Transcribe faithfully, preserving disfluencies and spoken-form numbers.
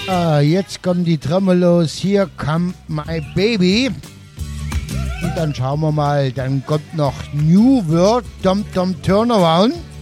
Ah, jetzt kommen die Tremolos, Here Come My Baby. Und dann schauen wir mal, dann kommt noch New World, Dom Dom Turnaround.